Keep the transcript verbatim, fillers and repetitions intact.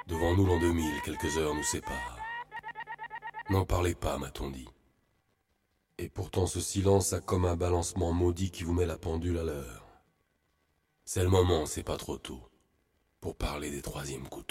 Devant nous l'an deux mille, quelques heures nous séparent. N'en parlez pas, m'a-t-on dit. Et pourtant ce silence a comme un balancement maudit qui vous met la pendule à l'heure. C'est le moment, c'est pas trop tôt, pour parler des troisièmes couteaux.